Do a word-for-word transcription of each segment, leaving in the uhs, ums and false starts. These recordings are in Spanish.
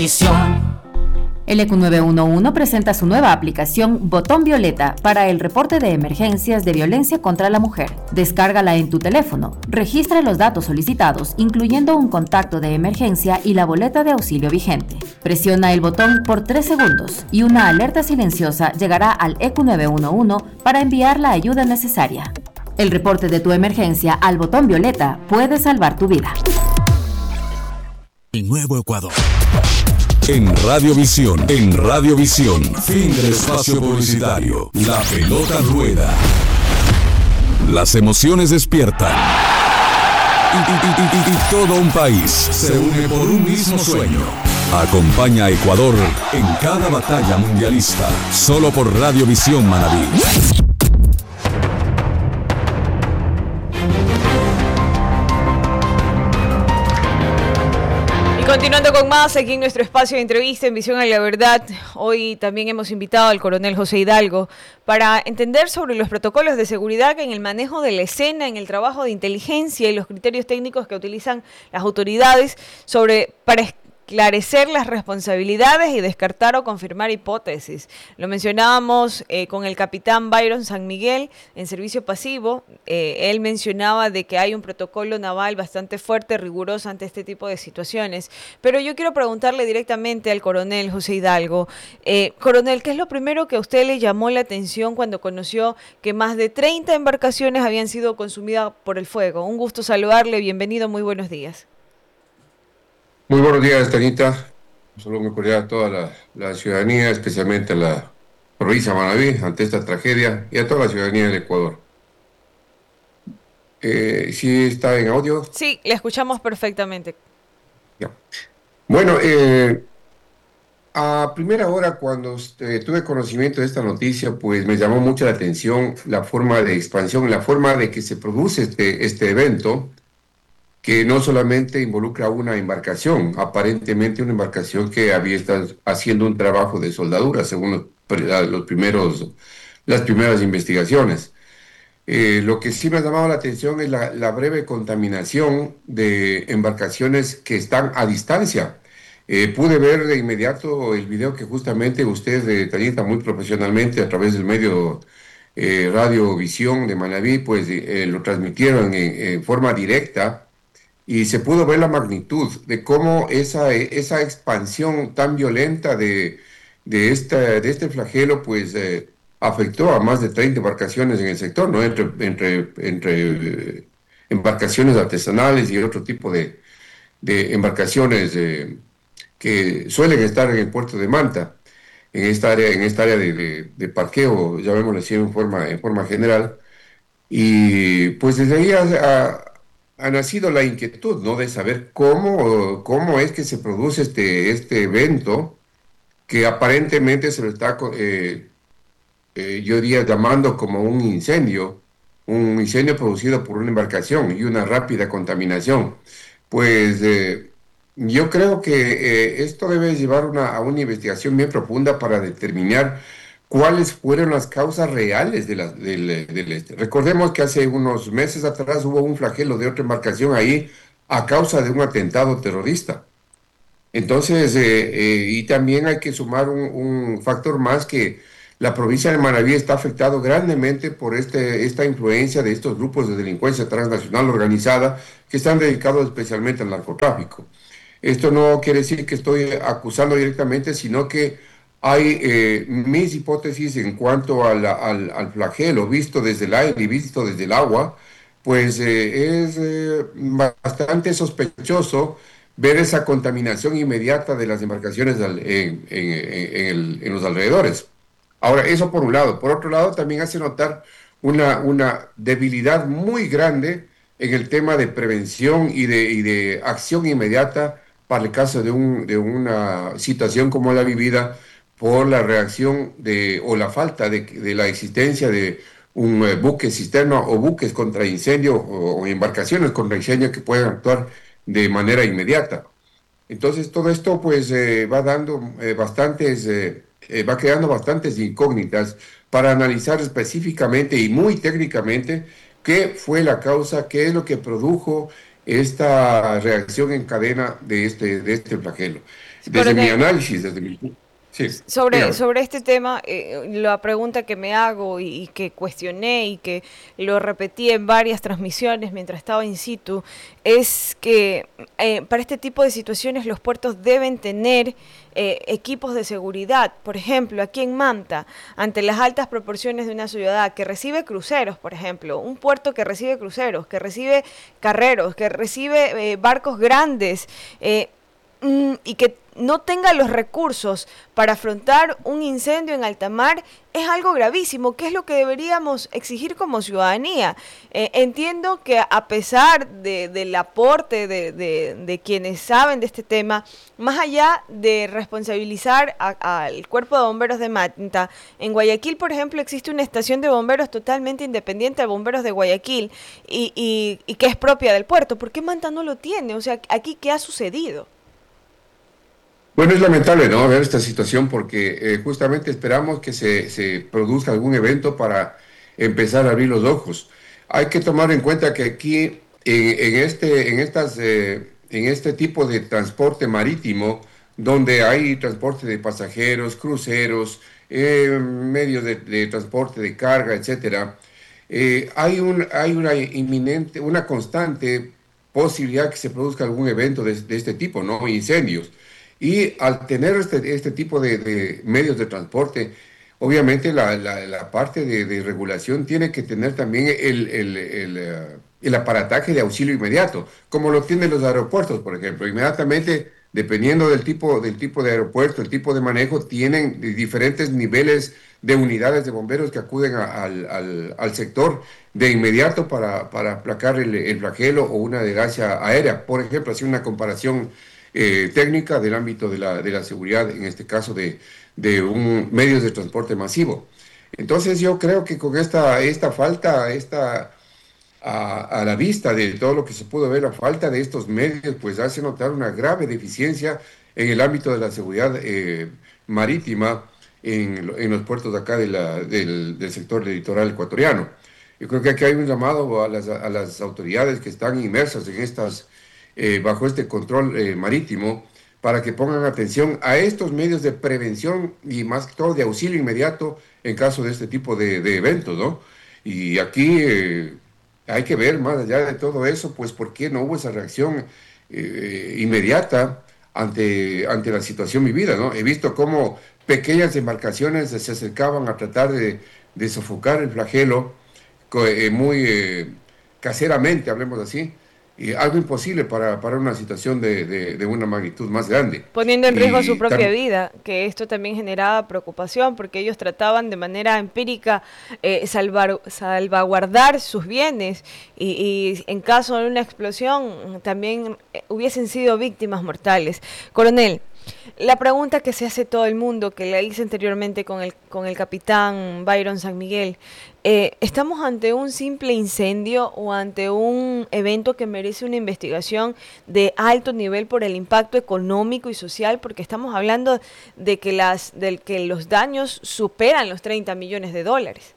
El E Q nueve uno uno presenta su nueva aplicación Botón Violeta para el reporte de emergencias de violencia contra la mujer. Descárgala en tu teléfono, registra los datos solicitados, incluyendo un contacto de emergencia y la boleta de auxilio vigente. Presiona el botón por tres segundos y una alerta silenciosa llegará al E Q nueve uno uno para enviar la ayuda necesaria. El reporte de tu emergencia al botón violeta puede salvar tu vida. El Nuevo Ecuador. En Radiovisión, en Radiovisión, fin del espacio publicitario. La pelota rueda. Las emociones despiertan. Y, y, y, y, y todo un país se une por un mismo sueño. Acompaña a Ecuador en cada batalla mundialista. Solo por Radiovisión Manabí. Continuando con más aquí en nuestro espacio de entrevista en Visión a la Verdad, hoy también hemos invitado al coronel José Hidalgo para entender sobre los protocolos de seguridad en el manejo de la escena, en el trabajo de inteligencia y los criterios técnicos que utilizan las autoridades sobre para esclarecer las responsabilidades y descartar o confirmar hipótesis. Lo mencionábamos eh, con el capitán Byron San Miguel en servicio pasivo. Eh, él mencionaba de que hay un protocolo naval bastante fuerte, riguroso ante este tipo de situaciones. Pero yo quiero preguntarle directamente al coronel José Hidalgo. Eh, coronel, ¿qué es lo primero que a usted le llamó la atención cuando conoció que más de treinta embarcaciones habían sido consumidas por el fuego? Un gusto saludarle, bienvenido, muy buenos días. Muy buenos días, Tanita. Un saludo muy cordial a toda la, la ciudadanía, especialmente a la provincia de Manabí, ante esta tragedia, y a toda la ciudadanía del Ecuador. Eh, ¿Sí está en audio? Sí, le escuchamos perfectamente. Ya. Bueno, eh, a primera hora, cuando eh, tuve conocimiento de esta noticia, pues me llamó mucho la atención la forma de expansión, la forma de que se produce este, este evento, que no solamente involucra una embarcación, aparentemente una embarcación que había estado haciendo un trabajo de soldadura, según los, los primeros, las primeras investigaciones. Eh, lo que sí me ha llamado la atención es la, la breve contaminación de embarcaciones que están a distancia. Eh, pude ver de inmediato el video que justamente usted, eh, Tanita, muy profesionalmente a través del medio eh, Radiovisión de Manabí, pues eh, lo transmitieron en, en forma directa. Y se pudo ver la magnitud de cómo esa, esa expansión tan violenta de, de, esta, de este flagelo pues eh, afectó a más de treinta embarcaciones en el sector, ¿no? Entre, entre, entre eh, embarcaciones artesanales y otro tipo de, de embarcaciones eh, que suelen estar en el puerto de Manta, en esta área, en esta área de, de, de parqueo, llamémosle así en forma, en forma general. Y pues desde ahí a, a ha nacido la inquietud, ¿no?, de saber cómo, cómo es que se produce este, este evento que aparentemente se lo está, eh, eh, yo diría, llamando como un incendio, un incendio producido por una embarcación y una rápida contaminación. Pues eh, yo creo que eh, esto debe llevar una, a una investigación bien profunda para determinar cuáles fueron las causas reales de la, del, del este. Recordemos que hace unos meses atrás hubo un flagelo de otra embarcación ahí a causa de un atentado terrorista. Entonces, eh, eh, y también hay que sumar un, un factor más, que la provincia de Manabí está afectado grandemente por este, esta influencia de estos grupos de delincuencia transnacional organizada que están dedicados especialmente al narcotráfico. Esto no quiere decir que estoy acusando directamente, sino que hay eh, mis hipótesis en cuanto a la, al, al flagelo visto desde el aire y visto desde el agua, pues eh, es eh, bastante sospechoso ver esa contaminación inmediata de las embarcaciones en, en, en, el, en los alrededores. Ahora, eso por un lado. Por otro lado, también hace notar una, una debilidad muy grande en el tema de prevención y de, y de acción inmediata para el caso de, un, de una situación como la vivida, por la reacción de, o la falta de, de la existencia de un eh, buque cisterna o buques contra incendio o, o embarcaciones contra incendio que puedan actuar de manera inmediata. Entonces todo esto pues eh, va dando eh, bastantes, eh, eh, va creando bastantes incógnitas para analizar específicamente y muy técnicamente qué fue la causa, qué es lo que produjo esta reacción en cadena de este, de este flagelo. desde mi análisis, desde mi... Sí, sobre, sobre este tema, eh, la pregunta que me hago y, y que cuestioné y que lo repetí en varias transmisiones mientras estaba in situ, es que eh, para este tipo de situaciones los puertos deben tener eh, equipos de seguridad. Por ejemplo, aquí en Manta, ante las altas proporciones de una ciudad que recibe cruceros, por ejemplo, un puerto que recibe cruceros, que recibe carreros, que recibe eh, barcos grandes, eh, y que no tenga los recursos para afrontar un incendio en alta mar, es algo gravísimo, que es lo que deberíamos exigir como ciudadanía. Eh, entiendo que a pesar de, del aporte de, de, de quienes saben de este tema, más allá de responsabilizar al Cuerpo de Bomberos de Manta, en Guayaquil, por ejemplo, existe una estación de bomberos totalmente independiente de Bomberos de Guayaquil y, y, y que es propia del puerto. ¿Por qué Manta no lo tiene? O sea, ¿aquí qué ha sucedido? Bueno, es lamentable, ¿no?, ver esta situación porque eh, justamente esperamos que se, se produzca algún evento para empezar a abrir los ojos. Hay que tomar en cuenta que aquí, en, en, este, en, estas, eh, en este tipo de transporte marítimo, donde hay transporte de pasajeros, cruceros, eh, medios de, de transporte de carga, etcétera, eh, hay, un, hay una inminente, una constante posibilidad que se produzca algún evento de, de este tipo, ¿no?, incendios. Y al tener este, este tipo de, de medios de transporte, obviamente la, la, la parte de, de regulación tiene que tener también el, el, el, el aparataje de auxilio inmediato, como lo tienen los aeropuertos, por ejemplo. Inmediatamente, dependiendo del tipo, del tipo de aeropuerto, el tipo de manejo, tienen diferentes niveles de unidades de bomberos que acuden a, al, al, al sector de inmediato para, para aplacar el, el flagelo o una desgracia aérea. Por ejemplo, así una comparación Eh, técnica del ámbito de la, de la seguridad, en este caso de, de un medios de transporte masivo. Entonces yo creo que con esta, esta falta, esta, a, a la vista de todo lo que se pudo ver, la falta de estos medios, pues hace notar una grave deficiencia en el ámbito de la seguridad eh, marítima en, en los puertos de acá de la, del, del sector litoral ecuatoriano. Yo creo que aquí hay un llamado a las, a las autoridades que están inmersas en estas Eh, bajo este control eh, marítimo, para que pongan atención a estos medios de prevención y más que todo de auxilio inmediato en caso de este tipo de, de eventos, ¿no? Y aquí eh, hay que ver más allá de todo eso, pues por qué no hubo esa reacción eh, inmediata ante, ante la situación vivida, ¿no? He visto cómo pequeñas embarcaciones se acercaban a tratar de, de sofocar el flagelo eh, muy eh, caseramente, hablemos así. Y algo imposible para, para una situación de, de, de una magnitud más grande. Poniendo en riesgo y su propia vida, que esto también generaba preocupación, porque ellos trataban de manera empírica eh, salvar, salvaguardar sus bienes y, y en caso de una explosión también hubiesen sido víctimas mortales. Coronel, la pregunta que se hace todo el mundo, que la hice anteriormente con el, con el capitán Byron San Miguel, eh, ¿estamos ante un simple incendio o ante un evento que merece una investigación de alto nivel por el impacto económico y social? Porque estamos hablando de que, las, de que los daños superan los treinta millones de dólares.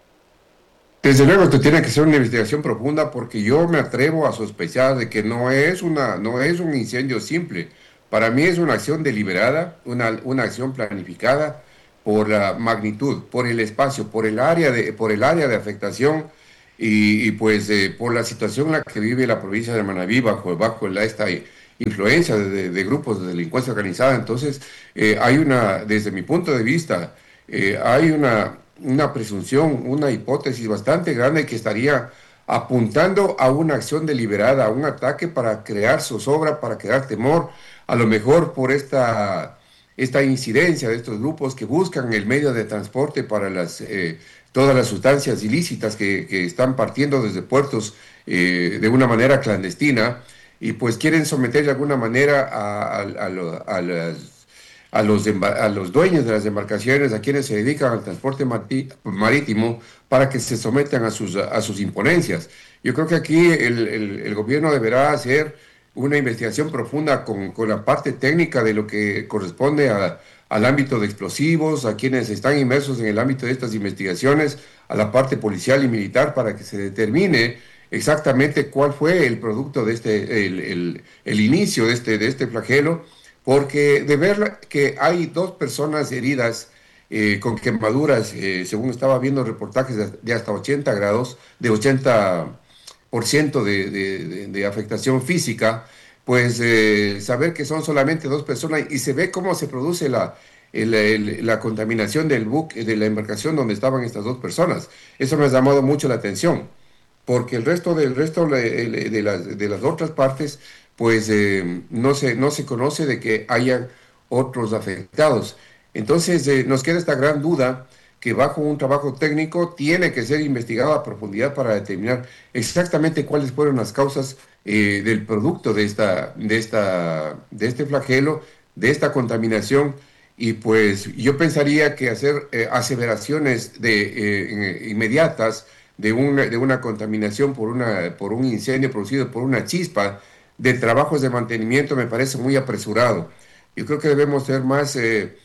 Desde luego que tiene que ser una investigación profunda, porque yo me atrevo a sospechar de que no es, una, no es un incendio simple. Para mí es una acción deliberada, una, una acción planificada por la magnitud, por el espacio, por el área de, por el área de afectación y, y pues eh, por la situación en la que vive la provincia de Manabí bajo, bajo la, esta influencia de, de, de grupos de delincuencia organizada. Entonces eh, hay una, desde mi punto de vista, eh, hay una, una presunción, una hipótesis bastante grande que estaría apuntando a una acción deliberada, a un ataque para crear zozobra, para crear temor, a lo mejor por esta, esta incidencia de estos grupos que buscan el medio de transporte para las, eh, todas las sustancias ilícitas que, que están partiendo desde puertos eh, de una manera clandestina y pues quieren someter de alguna manera a, a, a, lo, a, las, a, los, a los dueños de las embarcaciones, a quienes se dedican al transporte marítimo, para que se sometan a sus, a sus imponencias. Yo creo que aquí el, el, el gobierno deberá hacer una investigación profunda con, con la parte técnica de lo que corresponde a, al ámbito de explosivos, a quienes están inmersos en el ámbito de estas investigaciones, a la parte policial y militar, para que se determine exactamente cuál fue el producto de este, el, el, el inicio de este, de este flagelo, porque de ver que hay dos personas heridas eh, con quemaduras, eh, según estaba viendo reportajes de, de hasta ochenta grados, de ochenta por ciento de, de, de, de afectación física, pues eh, saber que son solamente dos personas y se ve cómo se produce la, el, el, la contaminación del buque, de la embarcación donde estaban estas dos personas. Eso me ha llamado mucho la atención, porque el resto, del resto de, de, las, de las otras partes, pues eh, no, se, no se conoce de que hayan otros afectados. Entonces eh, nos queda esta gran duda que bajo un trabajo técnico tiene que ser investigado a profundidad para determinar exactamente cuáles fueron las causas eh, del producto de, esta, de, esta, de este flagelo, de esta contaminación. Y pues yo pensaría que hacer eh, aseveraciones de, eh, inmediatas de una, de una contaminación por, una, por un incendio producido por una chispa de trabajos de mantenimiento me parece muy apresurado. Yo creo que debemos ser más eh,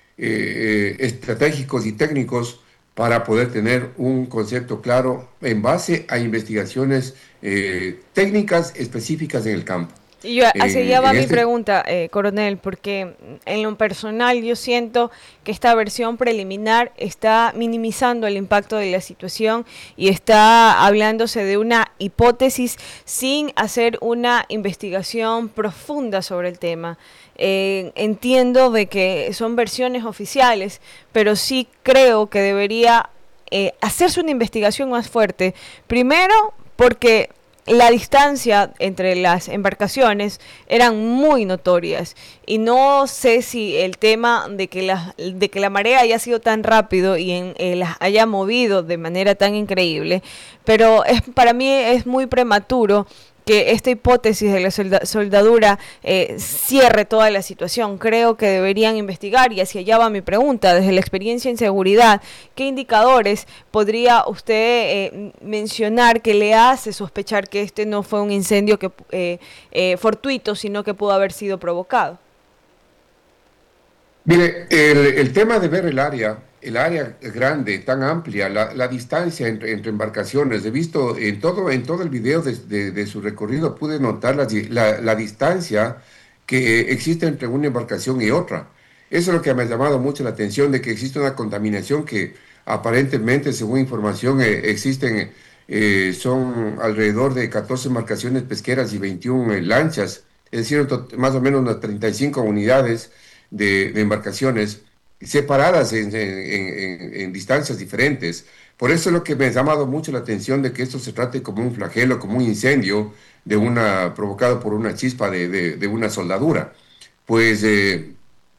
eh, estratégicos y técnicos para poder tener un concepto claro en base a investigaciones eh, técnicas específicas en el campo. Y yo, hacia allá va mi este... pregunta, eh, coronel, porque en lo personal yo siento que esta versión preliminar está minimizando el impacto de la situación y está hablándose de una hipótesis sin hacer una investigación profunda sobre el tema. Eh, entiendo de que son versiones oficiales, pero sí creo que debería eh, hacerse una investigación más fuerte. Primero, porque la distancia entre las embarcaciones eran muy notorias y no sé si el tema de que la, de que la marea haya sido tan rápido y en, eh, las haya movido de manera tan increíble, pero es, para mí es muy prematuro que esta hipótesis de la solda, soldadura eh, cierre toda la situación. Creo que deberían investigar, y hacia allá va mi pregunta, desde la experiencia en seguridad, ¿qué indicadores podría usted eh, mencionar que le hace sospechar que este no fue un incendio que eh, eh, fortuito, sino que pudo haber sido provocado? Mire, el, el tema de ver el área, el área grande, tan amplia, la, la distancia entre, entre embarcaciones, he visto en todo, en todo el video de, de, de su recorrido, pude notar la, la, la distancia que existe entre una embarcación y otra. Eso es lo que me ha llamado mucho la atención, de que existe una contaminación que aparentemente, según información, eh, existen, eh, son alrededor de catorce embarcaciones pesqueras y veintiuna eh, lanchas, es decir, más o menos unas treinta y cinco unidades de, de embarcaciones separadas en, en, en, en distancias diferentes. Por eso es lo que me ha llamado mucho la atención de que esto se trate como un flagelo, como un incendio de una, provocado por una chispa de, de, de una soldadura. Pues eh,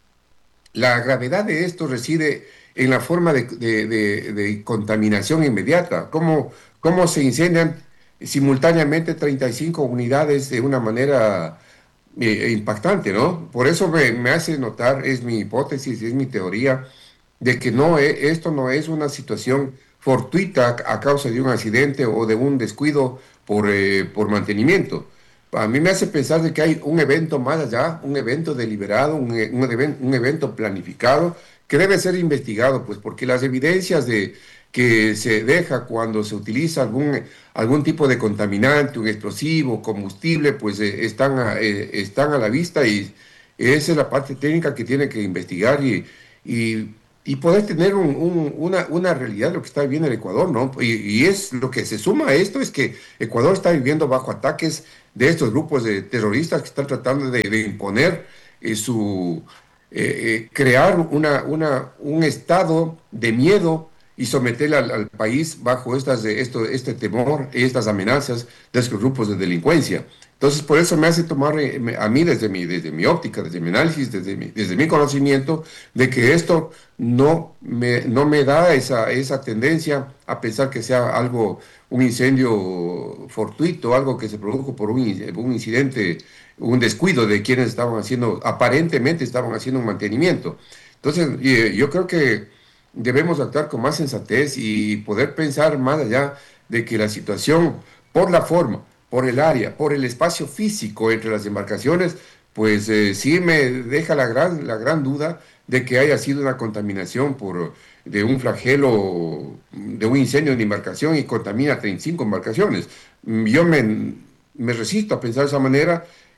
la gravedad de esto reside en la forma de, de, de, de contaminación inmediata. ¿Cómo, cómo se incendian simultáneamente treinta y cinco unidades de una manera Eh, impactante, ¿no? Por eso me, me hace notar, es mi hipótesis, es mi teoría, de que no es, esto no es una situación fortuita a causa de un accidente o de un descuido por, eh, por mantenimiento. A mí me hace pensar de que hay un evento más allá, un evento deliberado, un, un, even, un evento planificado que debe ser investigado, pues porque las evidencias de que se deja cuando se utiliza algún, algún tipo de contaminante, un explosivo, combustible, pues eh, están, a, eh, están a la vista, y esa es la parte técnica que tiene que investigar y, y, y poder tener un, un, una, una realidad de lo que está viviendo el Ecuador, ¿no? Y, y es lo que se suma a esto, es que Ecuador está viviendo bajo ataques de estos grupos de terroristas que están tratando de, de imponer eh, su... Eh, eh, crear una, una, un estado de miedo y someter al, al país bajo estas, esto, este temor y estas amenazas de estos grupos de delincuencia. Entonces, por eso me hace tomar a mí desde mi, desde mi óptica, desde mi análisis, desde mi, desde mi conocimiento, de que esto no me, no me da esa, esa tendencia a pensar que sea algo, un incendio fortuito, algo que se produjo por un, un incidente, un descuido de quienes estaban haciendo, aparentemente estaban haciendo un mantenimiento. Entonces, yo creo que debemos actuar con más sensatez y poder pensar más allá de que la situación, por la forma, por el área, por el espacio físico entre las embarcaciones, pues eh, sí me deja la gran, la gran duda de que haya sido una contaminación por, de un flagelo, de un incendio en embarcación y contamina treinta y cinco embarcaciones. Yo me, me resisto a pensar de esa manera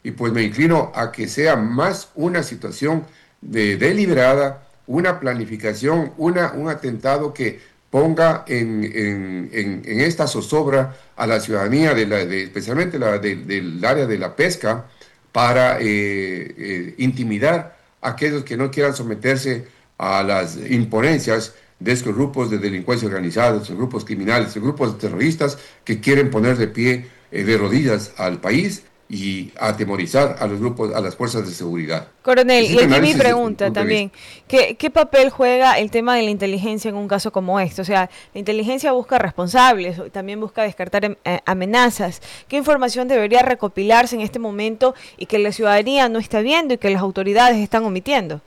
y pues me inclino a que sea más una situación de deliberada, una planificación, una, un atentado que ponga en, en, en, en esta zozobra a la ciudadanía, de la, de, especialmente la, de, del área de la pesca, para eh, eh, intimidar a aquellos que no quieran someterse a las imponencias de estos grupos de delincuencia organizada, de estos grupos criminales, de estos grupos terroristas que quieren poner de pie, eh, de rodillas al país y atemorizar a los grupos, a las fuerzas de seguridad. Coronel, y aquí mi pregunta también, ¿qué, ¿qué papel juega el tema de la inteligencia en un caso como este? O sea, la inteligencia busca responsables, también busca descartar eh, amenazas. ¿Qué información debería recopilarse en este momento y que la ciudadanía no está viendo y que las autoridades están omitiendo?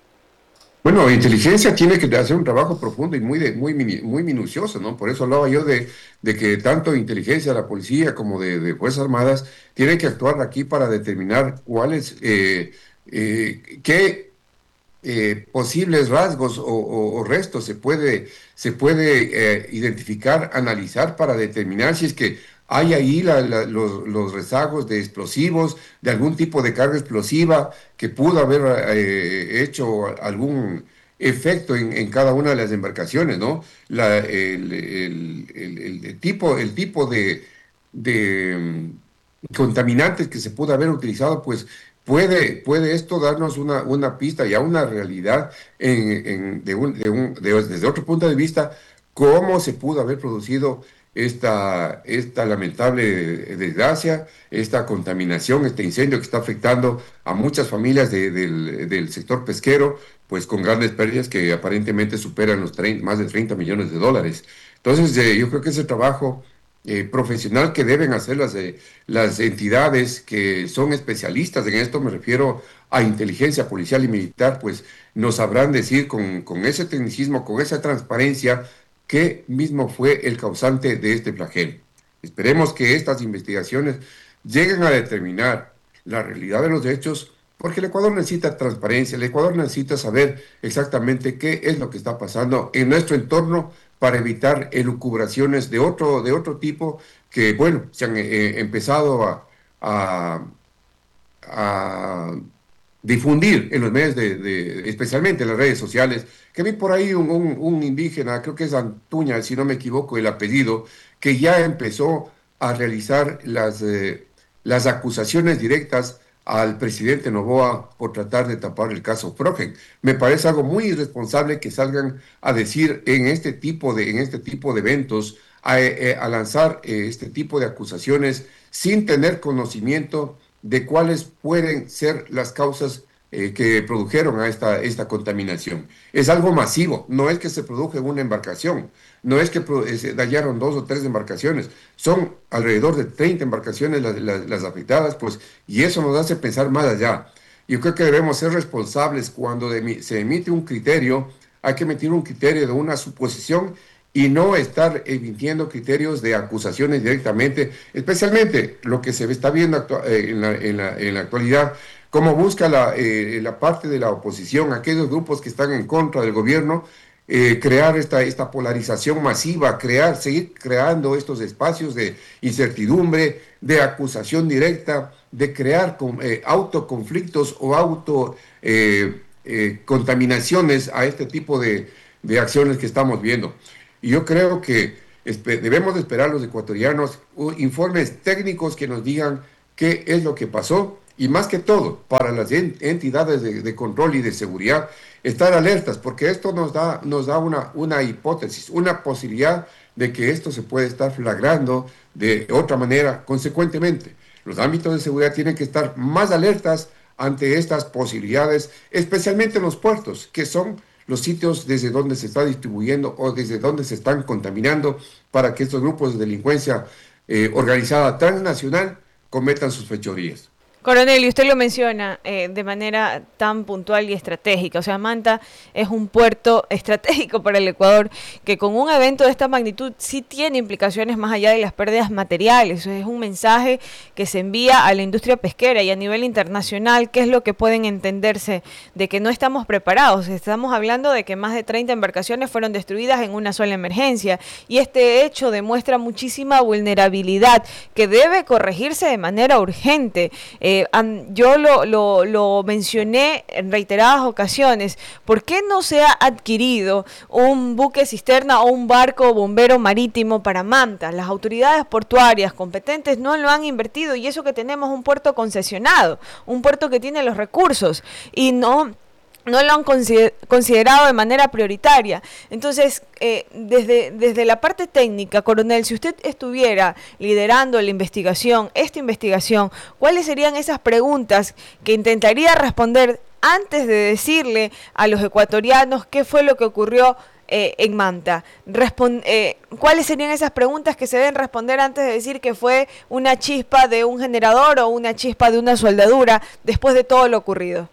Bueno, inteligencia tiene que hacer un trabajo profundo y muy de, muy muy minucioso, ¿no? Por eso hablaba yo de, de que tanto inteligencia de la policía como de, de Fuerzas Armadas tienen que actuar aquí para determinar cuáles, eh, eh, qué eh, posibles rasgos o, o, o restos se puede, se puede eh, identificar, analizar para determinar si es que hay ahí la, la, los, los rezagos de explosivos, de algún tipo de carga explosiva que pudo haber eh, hecho algún efecto en, en cada una de las embarcaciones, ¿no? La, el, el, el, el tipo, el tipo de, de um, contaminantes que se pudo haber utilizado, pues puede, puede esto darnos una, una pista y a una realidad en, en, de un, de un, de, desde otro punto de vista, cómo se pudo haber producido Esta, esta lamentable desgracia, esta contaminación, este incendio que está afectando a muchas familias de, del, del sector pesquero, pues con grandes pérdidas que aparentemente superan los treinta, más de treinta millones de dólares. Entonces, eh, yo creo que ese trabajo eh, profesional que deben hacer las, eh, las entidades que son especialistas en esto, me refiero a inteligencia policial y militar, pues nos sabrán decir con, con ese tecnicismo, con esa transparencia, qué mismo fue el causante de este flagelo. Esperemos que estas investigaciones lleguen a determinar la realidad de los hechos, porque el Ecuador necesita transparencia, el Ecuador necesita saber exactamente qué es lo que está pasando en nuestro entorno para evitar elucubraciones de otro, de otro tipo que, bueno, se han eh, empezado a, a, a difundir en los medios, de, de, especialmente en las redes sociales, que vi por ahí un, un, un indígena, creo que es Antuña, si no me equivoco el apellido, que ya empezó a realizar las, eh, las acusaciones directas al presidente Noboa por tratar de tapar el caso Progen. Me parece algo muy irresponsable que salgan a decir en este tipo de, en este tipo de eventos, a, a lanzar eh, este tipo de acusaciones sin tener conocimiento de cuáles pueden ser las causas eh, que produjeron a esta, esta contaminación. Es algo masivo, no es que se produjo en una embarcación, no es que eh, se dañaron dos o tres embarcaciones, son alrededor de treinta embarcaciones las, las, las afectadas, pues, y eso nos hace pensar más allá. Yo creo que debemos ser responsables cuando de, se emite un criterio, hay que emitir un criterio de una suposición y no estar emitiendo criterios de acusaciones directamente, especialmente lo que se está viendo en la, en la, en la actualidad, cómo busca la, eh, la parte de la oposición, aquellos grupos que están en contra del gobierno, eh, crear esta, esta polarización masiva, crear, seguir creando estos espacios de incertidumbre, de acusación directa, de crear con, eh, autoconflictos o auto eh, eh, contaminaciones a este tipo de, de acciones que estamos viendo. Y yo creo que debemos de esperar los ecuatorianos informes técnicos que nos digan qué es lo que pasó y más que todo para las entidades de, de control y de seguridad estar alertas, porque esto nos da, nos da una, una hipótesis, una posibilidad de que esto se puede estar flagrando de otra manera consecuentemente. Los ámbitos de seguridad tienen que estar más alertas ante estas posibilidades, especialmente en los puertos, que son los sitios desde donde se está distribuyendo o desde donde se están contaminando para que estos grupos de delincuencia eh, organizada transnacional cometan sus fechorías. Coronel, y usted lo menciona eh, de manera tan puntual y estratégica, o sea, Manta es un puerto estratégico para el Ecuador que con un evento de esta magnitud sí tiene implicaciones más allá de las pérdidas materiales. Es un mensaje que se envía a la industria pesquera y a nivel internacional, ¿qué es lo que pueden entenderse de que no estamos preparados? Estamos hablando de que más de treinta embarcaciones fueron destruidas en una sola emergencia y este hecho demuestra muchísima vulnerabilidad que debe corregirse de manera urgente. Eh, Eh, an, yo lo, lo, lo mencioné en reiteradas ocasiones. ¿Por qué no se ha adquirido un buque cisterna o un barco bombero marítimo para Manta? Las autoridades portuarias competentes no lo han invertido, y eso que tenemos un puerto concesionado, un puerto que tiene los recursos, y no... no lo han considerado de manera prioritaria. Entonces, eh, desde, desde la parte técnica, coronel, si usted estuviera liderando la investigación, esta investigación, ¿cuáles serían esas preguntas que intentaría responder antes de decirle a los ecuatorianos qué fue lo que ocurrió eh, en Manta? Respon- eh, ¿Cuáles serían esas preguntas que se deben responder antes de decir que fue una chispa de un generador o una chispa de una soldadura después de todo lo ocurrido?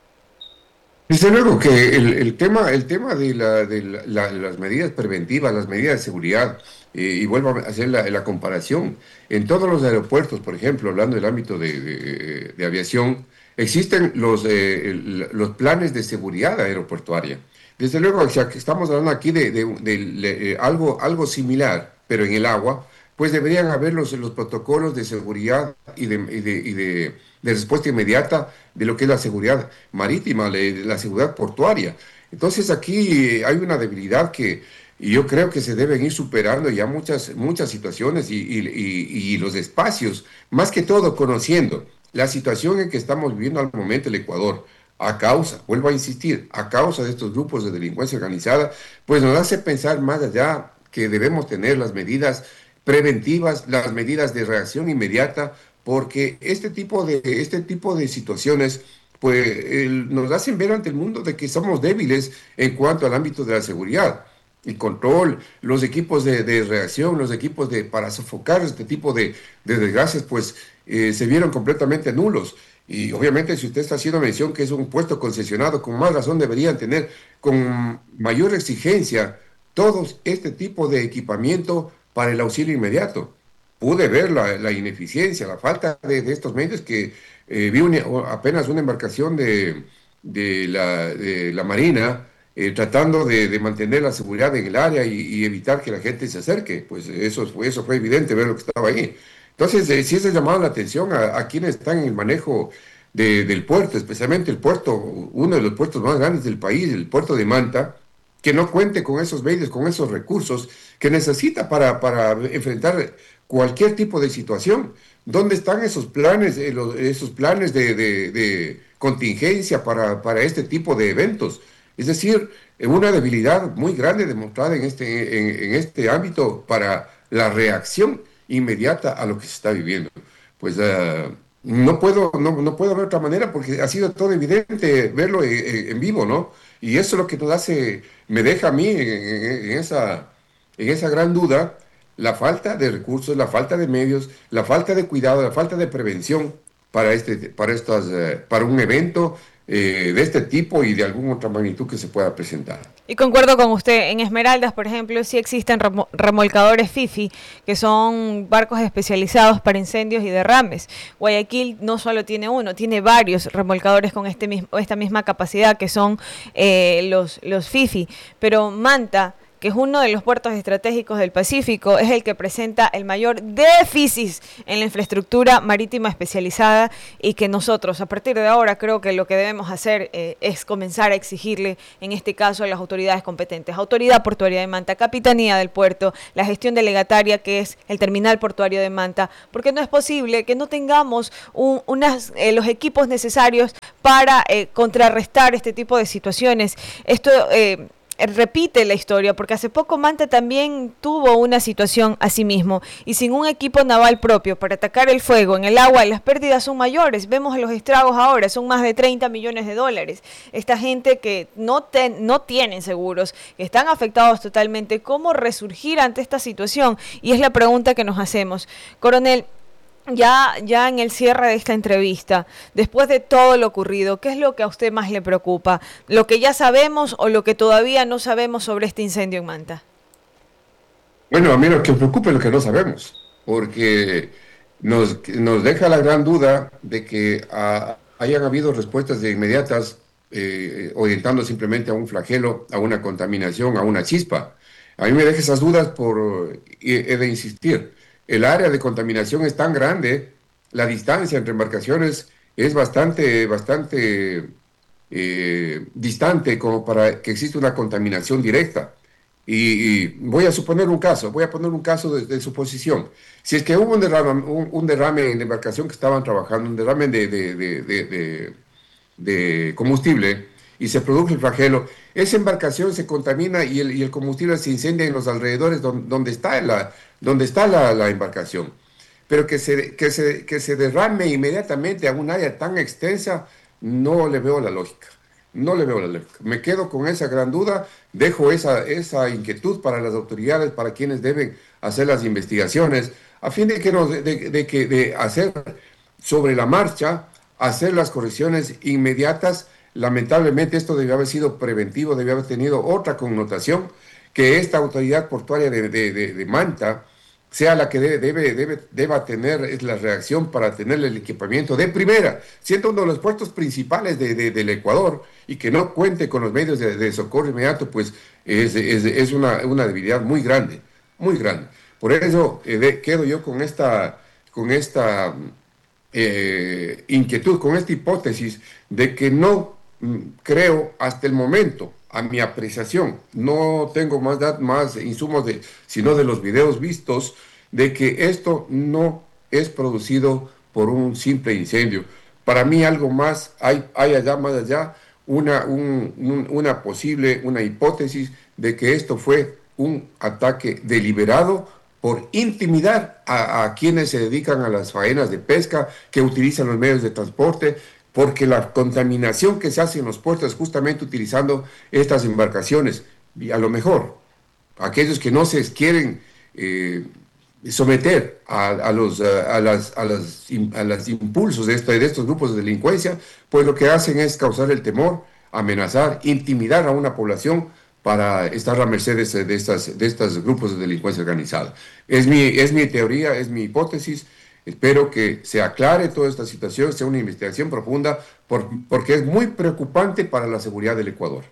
Desde luego que el, el tema, el tema de, la, de la, la, las medidas preventivas, las medidas de seguridad, eh, y vuelvo a hacer la, la comparación, en todos los aeropuertos, por ejemplo, hablando del ámbito de, de, de aviación, existen los, eh, el, los planes de seguridad aeroportuaria. Desde luego, o sea, que estamos hablando aquí de, de, de, de, de algo, algo similar, pero en el agua, pues deberían haber los, los protocolos de seguridad y de, y de, y de, de respuesta inmediata de lo que es la seguridad marítima, la seguridad portuaria. Entonces aquí hay una debilidad que yo creo que se deben ir superando ya muchas, muchas situaciones y, y, y, y los espacios, más que todo conociendo la situación en que estamos viviendo al momento el Ecuador, a causa, vuelvo a insistir, a causa de estos grupos de delincuencia organizada, pues nos hace pensar más allá que debemos tener las medidas preventivas, las medidas de reacción inmediata, porque este tipo de, este tipo de situaciones pues, el, nos hacen ver ante el mundo de que somos débiles en cuanto al ámbito de la seguridad y control, los equipos de, de reacción, los equipos de, para sofocar este tipo de, de desgracias, pues eh, se vieron completamente nulos. Y obviamente si usted está haciendo mención que es un puesto concesionado, con más razón deberían tener con mayor exigencia todos este tipo de equipamiento para el auxilio inmediato. Pude ver la, la ineficiencia, la falta de, de estos medios que eh, vi una, apenas una embarcación de, de, la, de la Marina eh, tratando de, de mantener la seguridad en el área y, y evitar que la gente se acerque. Pues eso fue, eso fue evidente ver lo que estaba ahí. Entonces, eh, sí se llamaba la atención a, a quienes están en el manejo de, del puerto, especialmente el puerto, uno de los puertos más grandes del país, el puerto de Manta, que no cuente con esos medios, con esos recursos que necesita para, para enfrentar cualquier tipo de situación. ¿Dónde están esos planes, eh, los, esos planes de, de, de contingencia para, para este tipo de eventos? Es decir, una debilidad muy grande demostrada en este, en, en este ámbito para la reacción inmediata a lo que se está viviendo. Pues uh, no puedo, no, no puedo ver otra manera porque ha sido todo evidente verlo en, en vivo, ¿no? Y eso es lo que nos hace, me deja a mí en, en, en, esa, en esa gran duda, la falta de recursos, la falta de medios, la falta de cuidado, la falta de prevención para, este, para, estas, eh, para un evento eh, de este tipo y de alguna otra magnitud que se pueda presentar. Y concuerdo con usted, en Esmeraldas, por ejemplo, sí existen remo- remolcadores FIFI, que son barcos especializados para incendios y derrames. Guayaquil no solo tiene uno, tiene varios remolcadores con este mismo, esta misma capacidad, que son eh, los, los FIFI. Pero Manta, que es uno de los puertos estratégicos del Pacífico, es el que presenta el mayor déficit en la infraestructura marítima especializada, y que nosotros, a partir de ahora, creo que lo que debemos hacer eh, es comenzar a exigirle, en este caso, a las autoridades competentes. Autoridad Portuaria de Manta, Capitanía del Puerto, la gestión delegataria, que es el Terminal Portuario de Manta, porque no es posible que no tengamos un, unas, eh, los equipos necesarios para eh, contrarrestar este tipo de situaciones. Esto... Eh, repite la historia, porque hace poco Manta también tuvo una situación así mismo, y sin un equipo naval propio para atacar el fuego en el agua, las pérdidas son mayores. Vemos los estragos ahora, son más de treinta millones de dólares. Esta gente que no, ten, no tienen seguros, que están afectados totalmente, ¿cómo resurgir ante esta situación? Y es la pregunta que nos hacemos. Coronel, Ya, ya en el cierre de esta entrevista, después de todo lo ocurrido, ¿qué es lo que a usted más le preocupa? ¿Lo que ya sabemos o lo que todavía no sabemos sobre este incendio en Manta? Bueno, a mí lo que me preocupa es lo que no sabemos, porque nos, nos deja la gran duda de que a, hayan habido respuestas de inmediatas eh, orientando simplemente a un flagelo, a una contaminación, a una chispa. A mí me deja esas dudas por, he de insistir. El área de contaminación es tan grande la distancia entre embarcaciones es bastante, bastante eh, distante como para que exista una contaminación directa. Y, y voy a suponer un caso, voy a poner un caso de, de suposición. Si es que hubo un derrame, un, un derrame en la embarcación que estaban trabajando, un derrame de, de, de, de, de, de combustible, y se produjo el flagelo, esa embarcación se contamina y el, y el combustible se incendia en los alrededores donde, donde está, la, donde está la, la embarcación. Pero que se, que, se, que se derrame inmediatamente a un área tan extensa, no le veo la lógica. No le veo la lógica. Me quedo con esa gran duda, dejo esa, esa inquietud para las autoridades, para quienes deben hacer las investigaciones, a fin de que nos, de, de, de, que, de hacer sobre la marcha, hacer las correcciones inmediatas. Lamentablemente esto debió haber sido preventivo, debió haber tenido otra connotación, que esta autoridad portuaria de, de, de, de Manta sea la que debe, debe, debe, deba tener es la reacción para tener el equipamiento de primera, siendo uno de los puertos principales de, de, del Ecuador, y que no cuente con los medios de, de socorro inmediato, pues es, es, es una, una debilidad muy grande, muy grande. Por eso eh, de, quedo yo con esta, con esta eh, inquietud, con esta hipótesis de que no mm, creo hasta el momento, a mi apreciación, no tengo más, más insumos, de, sino de los videos vistos, de que esto no es producido por un simple incendio. Para mí algo más, hay, hay allá, más allá, una, un, un, una posible, una hipótesis de que esto fue un ataque deliberado por intimidar a, a quienes se dedican a las faenas de pesca, que utilizan los medios de transporte, porque la contaminación que se hace en los puertos es justamente utilizando estas embarcaciones. Y a lo mejor, aquellos que no se quieren eh, someter a, a, los, a, las, a, las, a los impulsos de, esto, de estos grupos de delincuencia, pues lo que hacen es causar el temor, amenazar, intimidar a una población para estar a merced de, de, estas, de estos grupos de delincuencia organizada. Es mi, es mi teoría, es mi hipótesis. Espero que se aclare toda esta situación, sea una investigación profunda, por, porque es muy preocupante para la seguridad del Ecuador.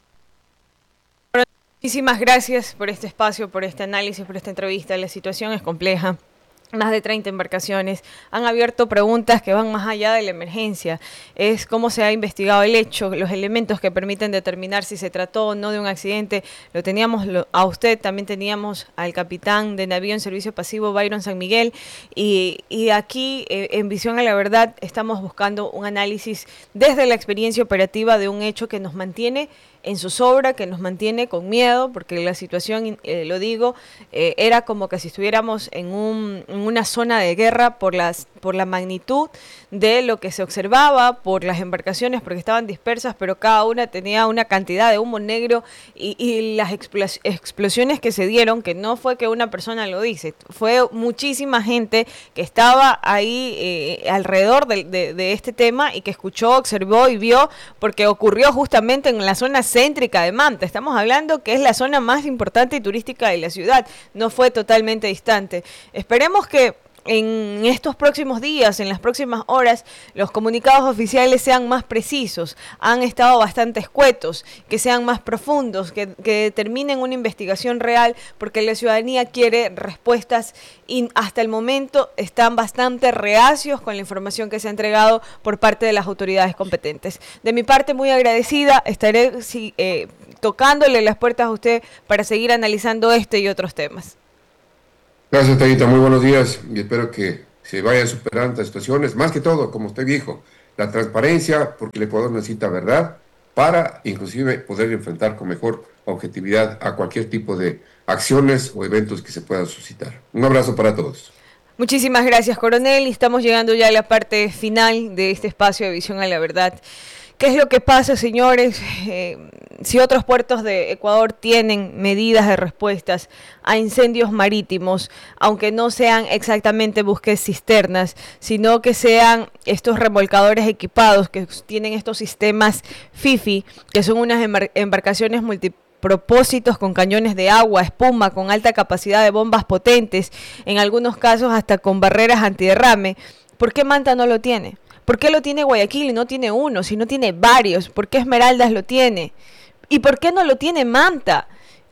Muchísimas gracias por este espacio, por este análisis, por esta entrevista. La situación es compleja. Más de treinta embarcaciones han abierto preguntas que van más allá de la emergencia. Es cómo se ha investigado el hecho, los elementos que permiten determinar si se trató o no de un accidente. Lo teníamos lo, a usted, también teníamos al capitán de navío en servicio pasivo, Byron San Miguel, y, y aquí eh, en Visión a la Verdad estamos buscando un análisis desde la experiencia operativa de un hecho que nos mantiene en zozobra, que nos mantiene con miedo, porque la situación, eh, lo digo, eh, era como que si estuviéramos en, un, en una zona de guerra por, las, por la magnitud de lo que se observaba, por las embarcaciones, porque estaban dispersas, pero cada una tenía una cantidad de humo negro y, y las explos- explosiones que se dieron, que no fue que una persona lo dice, fue muchísima gente que estaba ahí eh, alrededor de, de, de este tema y que escuchó, observó y vio, porque ocurrió justamente en la zona céntrica de Manta. Estamos hablando que es la zona más importante y turística de la ciudad, no fue totalmente distante. Esperemos que en estos próximos días, en las próximas horas, los comunicados oficiales sean más precisos. Han estado bastante escuetos, que sean más profundos, que, que determinen una investigación real, porque la ciudadanía quiere respuestas y hasta el momento están bastante reacios con la información que se ha entregado por parte de las autoridades competentes. De mi parte, muy agradecida, estaré sí, eh, tocándole las puertas a usted para seguir analizando este y otros temas. Gracias, Tayita. Muy buenos días y espero que se vayan superando estas situaciones. Más que todo, como usted dijo, la transparencia, porque el Ecuador necesita verdad para inclusive poder enfrentar con mejor objetividad a cualquier tipo de acciones o eventos que se puedan suscitar. Un abrazo para todos. Muchísimas gracias, coronel. Y estamos llegando ya a la parte final de este espacio de Visión a la Verdad. ¿Qué es lo que pasa, señores? Eh, si otros puertos de Ecuador tienen medidas de respuestas a incendios marítimos, aunque no sean exactamente buques cisternas, sino que sean estos remolcadores equipados que tienen estos sistemas FIFI, que son unas embar- embarcaciones multipropósitos con cañones de agua, espuma, con alta capacidad de bombas potentes, en algunos casos hasta con barreras antiderrame. ¿Por qué Manta no lo tiene? ¿Por qué lo tiene Guayaquil y no tiene uno, si no tiene varios? ¿Por qué Esmeraldas lo tiene? ¿Y por qué no lo tiene Manta?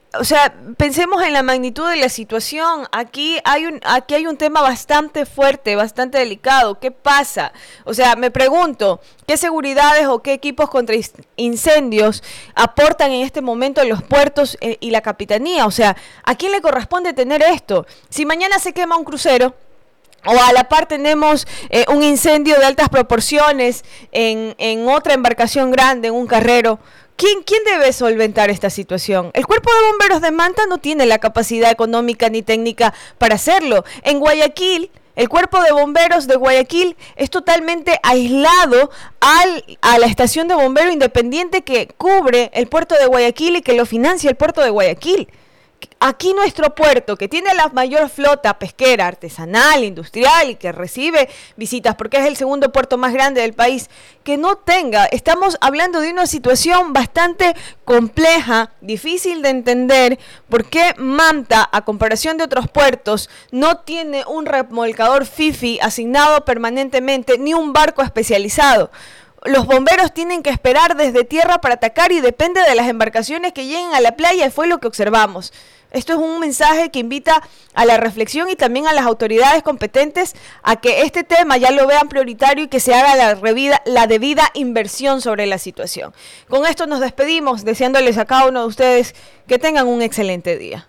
o sea, pensemos en la magnitud de la situación. Aquí hay un, aquí hay un tema bastante fuerte, bastante delicado. ¿Qué pasa? O sea, me pregunto, ¿qué seguridades o qué equipos contra incendios aportan en este momento los puertos eh, y la capitanía? O sea, ¿a quién le corresponde tener esto? Si mañana se quema un crucero, o a la par tenemos eh, un incendio de altas proporciones en, en otra embarcación grande, en un carrero, ¿quién, ¿quién debe solventar esta situación? El Cuerpo de Bomberos de Manta no tiene la capacidad económica ni técnica para hacerlo. En Guayaquil, el Cuerpo de Bomberos de Guayaquil es totalmente aislado al, a la estación de bombero independiente que cubre el puerto de Guayaquil y que lo financia el puerto de Guayaquil. Aquí nuestro puerto, que tiene la mayor flota pesquera, artesanal, industrial y que recibe visitas porque es el segundo puerto más grande del país, que no tenga, estamos hablando de una situación bastante compleja, difícil de entender, por qué Manta, a comparación de otros puertos, no tiene un remolcador FIFI asignado permanentemente ni un barco especializado. Los bomberos tienen que esperar desde tierra para atacar y depende de las embarcaciones que lleguen a la playa, y fue lo que observamos. Esto es un mensaje que invita a la reflexión y también a las autoridades competentes a que este tema ya lo vean prioritario y que se haga la, revida, la debida inversión sobre la situación. Con esto nos despedimos, deseándoles a cada uno de ustedes que tengan un excelente día.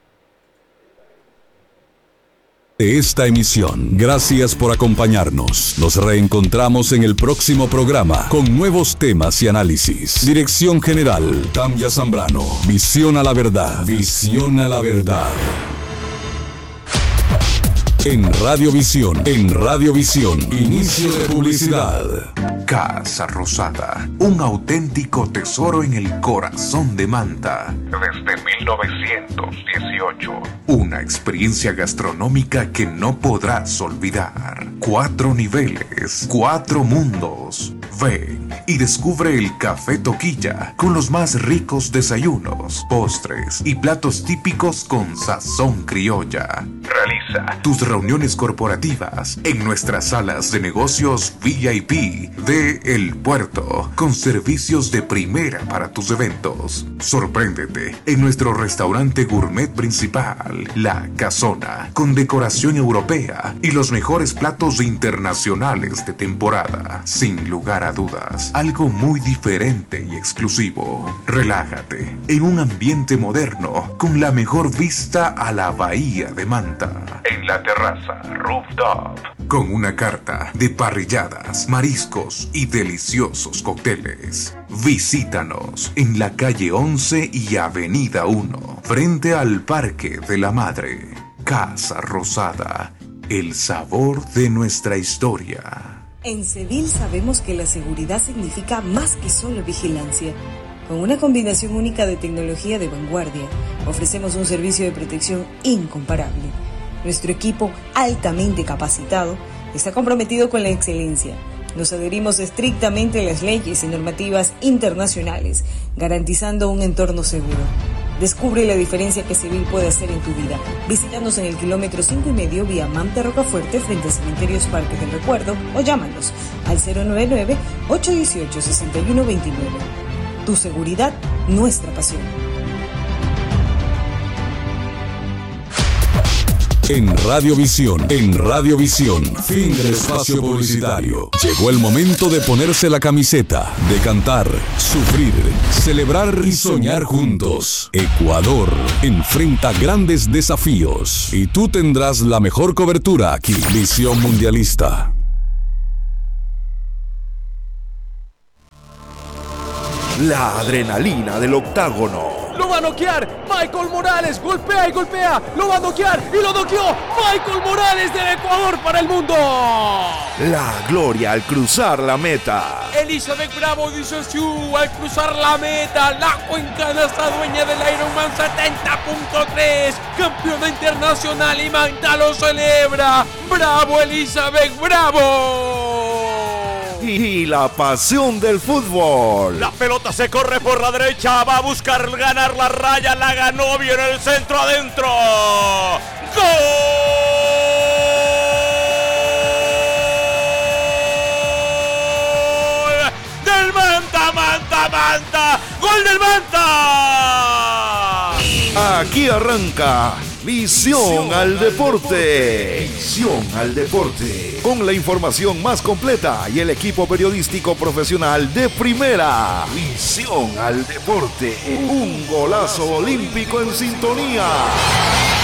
De esta emisión. Gracias por acompañarnos. Nos reencontramos en el próximo programa con nuevos temas y análisis. Dirección General, Tanya Zambrano. Visión a la verdad. Visión a la verdad. En Radiovisión, en Radiovisión, inicio de publicidad. Casa Rosada, un auténtico tesoro en el corazón de Manta. Desde mil novecientos dieciocho. Una experiencia gastronómica que no podrás olvidar. Cuatro niveles, cuatro mundos. Ven y descubre el Café Toquilla con los más ricos desayunos, postres y platos típicos con sazón criolla. Realiza tus reuniones corporativas en nuestras salas de negocios V I P de El Puerto, con servicios de primera para tus eventos. Sorpréndete en nuestro restaurante gourmet principal, La Casona, con decoración europea y los mejores platos internacionales de temporada. Sin lugar a dudas, algo muy diferente y exclusivo. Relájate en un ambiente moderno con la mejor vista a la bahía de Manta. En la terraza Rooftop, con una carta de parrilladas, mariscos y deliciosos cócteles. Visítanos en la calle once y avenida uno, frente al Parque de la Madre. Casa Rosada, el sabor de nuestra historia. En Cevil sabemos que la seguridad significa más que solo vigilancia. Con una combinación única de tecnología de vanguardia, ofrecemos un servicio de protección incomparable. Nuestro equipo, altamente capacitado, está comprometido con la excelencia. Nos adherimos estrictamente a las leyes y normativas internacionales, garantizando un entorno seguro. Descubre la diferencia que Cevil puede hacer en tu vida. Visítanos en el kilómetro cinco y medio vía Manta Rocafuerte frente a Cementerios Parques del Recuerdo o llámanos al cero nueve nueve, ocho uno ocho, seis uno dos nueve. Tu seguridad, nuestra pasión. En Radiovisión, en Radiovisión, fin del espacio publicitario. Llegó el momento de ponerse la camiseta, de cantar, sufrir, celebrar y soñar juntos. Ecuador enfrenta grandes desafíos y tú tendrás la mejor cobertura aquí. Visión Mundialista. La adrenalina del octágono. ¡Lo va a noquear! ¡Michael Morales! ¡Golpea y golpea! ¡Lo va a noquear! ¡Y lo noqueó! ¡Michael Morales del Ecuador para el mundo! La gloria al cruzar la meta. Elizabeth Bravo dice sí al cruzar la meta. La cuencana está dueña del Ironman setenta punto tres. Campeona internacional y Manta lo celebra. ¡Bravo, Elizabeth! ¡Bravo! Y la pasión del fútbol. La pelota se corre por la derecha, va a buscar ganar la raya, la ganó bien el centro adentro. ¡Gol! ¡Del Manta, Manta, Manta! ¡Gol del Manta! Aquí arranca Visión al Deporte. Visión al Deporte. Con la información más completa y el equipo periodístico profesional de primera. Visión al Deporte. Un golazo olímpico en sintonía.